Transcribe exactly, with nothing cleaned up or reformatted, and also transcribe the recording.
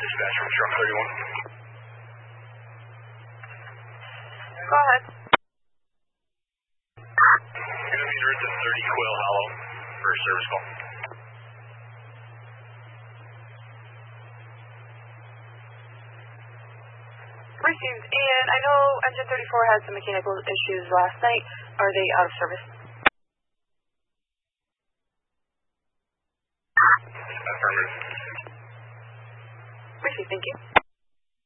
dispatch from truck thirty-one. Go ahead. Gonna be direct to thirty Quail Hollow for a service call. Received. And I know engine thirty-four had some mechanical issues last night. Are they out of service? Affirmative. Received. Thank you.